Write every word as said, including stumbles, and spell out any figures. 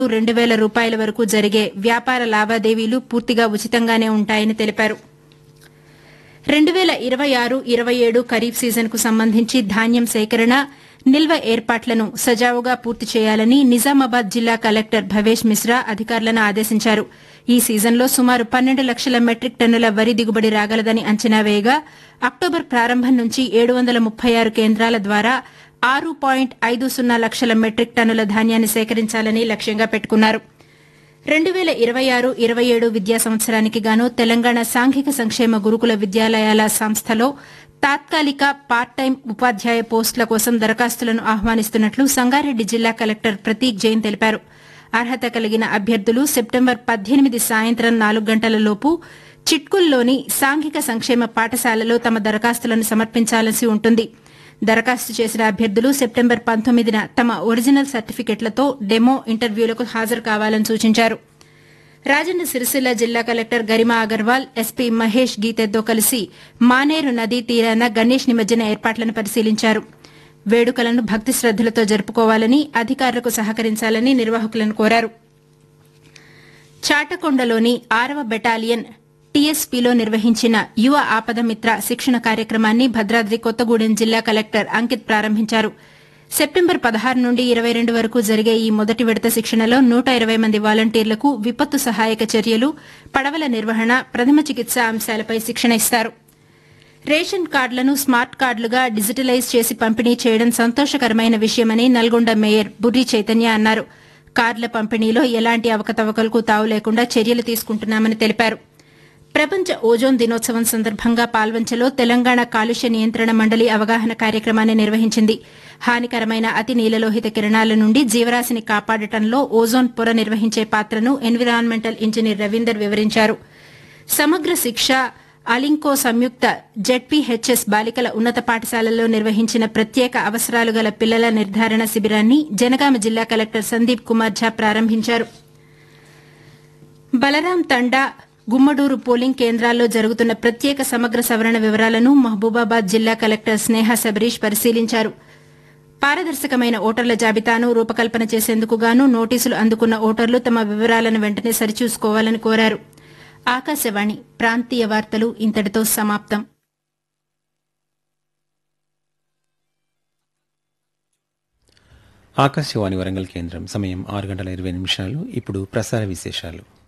రెండు వేల రూపాయల వరకు జరిగే వ్యాపార లావాదేవీలు పూర్తిగా ఉచితంగానే ఉంటాయని తెలిపారు. రెండు వేల ఇరవై ఆరు ఇరవై ఏడు ఖరీఫ్ సీజన్కు సంబంధించి ధాన్యం సేకరణ, నిల్వ ఏర్పాట్లను సజావుగా పూర్తి చేయాలని నిజామాబాద్ జిల్లా కలెక్టర్ భవేష్ మిశ్రా అధికారులను ఆదేశించారు. ఈ సీజన్లో సుమారు పన్నెండు లక్షల మెట్రిక్ టన్నుల వరి దిగుబడి రాగలదని అంచనా వేయగా అక్టోబర్ ప్రారంభం నుంచి ఏడు వందల ముప్పై ఆరు కేంద్రాల ద్వారా ఆరు పాయింట్ ఐదు సున్నా లక్షల మెట్రిక్ టన్నుల ధాన్యాన్ని సేకరించాలని లక్ష్యంగా పెట్టుకున్నారు. రెండు వేల ఇరవై ఆరు ఇరవై ఏడు విద్యా సంవత్సరానికి గాను తెలంగాణ సాంఘిక సంక్షేమ గురుకుల విద్యాలయాల సంస్థలో తాత్కాలిక పార్ట్ టైం ఉపాధ్యాయ పోస్టుల కోసం దరఖాస్తులను ఆహ్వానిస్తున్నట్లు సంగారెడ్డి జిల్లా కలెక్టర్ ప్రతీక్ జైన్ తెలిపారు. అర్హత కలిగిన అభ్యర్థులు సెప్టెంబర్ పద్దెనిమిది సాయంత్రం నాలుగు గంటల లోపు చిట్కుల్లోని సాంఘిక సంక్షేమ పాఠశాలలో తమ దరఖాస్తులను సమర్పించాల్సి ఉంటుంది. దరఖాస్తు చేసిన అభ్యర్థులు సెప్టెంబర్ పంతొమ్మిదిన తమ ఒరిజినల్ సర్టిఫికెట్లతో డెమో ఇంటర్వ్యూలకు హాజరు కావాలని సూచించారు. రాజన్న సిరిసిల్ల జిల్లా కలెక్టర్ గరిమా అగర్వాల్, ఎస్పీ మహేష్ గీతేతో కలిసి మానేరు నదీ తీరాన గణేష్ నిమజ్జన ఏర్పాట్లను పరిశీలించారు. వేడుకలను భక్తి శ్రద్దలతో జరుపుకోవాలని, అధికారులకు సహకరించాలని నిర్వాహకులను కోరారు. చాటకొండలోని ఆరవ బెటాలియన్ టీఎస్పీలో నిర్వహించిన యువ ఆపదమిత్ర శిక్షణ కార్యక్రమాన్ని భద్రాద్రి కొత్తగూడెం జిల్లా కలెక్టర్ అంకిత్ ప్రారంభించారు. సెప్టెంబర్ పదహారు నుండి ఇరవై రెండు వరకు జరిగే ఈ మొదటి విడత శిక్షణలో నూట ఇరవై మంది వాలంటీర్లకు విపత్తు సహాయక చర్యలు, పడవల నిర్వహణ, ప్రథమ చికిత్స అంశాలపై శిక్షణ ఇస్తారు. రేషన్ కార్డులను స్మార్ట్ కార్డులుగా డిజిటలైజ్ చేసి పంపిణీ చేయడం సంతోషకరమైన విషయమని నల్గొండ మేయర్ బుర్రి చైతన్య అన్నారు. కార్డుల పంపిణీలో ఎలాంటి అవకతవకలకు తావు లేకుండా చర్యలు తీసుకుంటున్నామని తెలిపారు. ప్రపంచ ఓజోన్ దినోత్సవం సందర్భంగా పాల్వంచలో తెలంగాణ కాలుష్య నియంత్రణ మండలి అవగాహన కార్యక్రమాన్ని నిర్వహించింది. హానికరమైన అతి నీలలోహిత కిరణాల నుండి జీవరాశిని కాపాడటంలో ఓజోన్ పొర నిర్వహించే పాత్రను ఎన్విరాన్మెంటల్ ఇంజనీర్ రవీందర్ వివరించారు. సమగ్ర శిక్ష అలింకో సంయుక్త జెడ్పీహెచ్ఎస్ బాలికల ఉన్నత పాఠశాలలో నిర్వహించిన ప్రత్యేక అవసరాలు గల పిల్లల నిర్ధారణ శిబిరాన్ని జనగామ జిల్లా కలెక్టర్ సందీప్ కుమార్ ఝా ప్రారంభించారు. బలరాం తండా, గుమ్మడూరు పోలింగ్ కేంద్రాల్లో జరుగుతున్న ప్రత్యేక సమగ్ర సవరణ వివరాలను మహబూబాబాద్ జిల్లా కలెక్టర్ స్నేహ శబరీష్ పరిశీలించారు. పారదర్శకమైన ఓటర్ల జాబితాను రూపకల్పన చేసేందుకు గాను నోటీసులు అందుకున్న ఓటర్లు తమ వివరాలను వెంటనే సరిచూసుకోవాలని కోరారు. ఆకాశవాణి ప్రాంతీయ వార్తలు ఇంతటితో సమాప్తం. ఆకాశవాణి వరంగల్ కేంద్రం సమయం ఆరు గంటల ఇరవై నిమిషాలు. ఇప్పుడు ప్రసార విశేషాలు.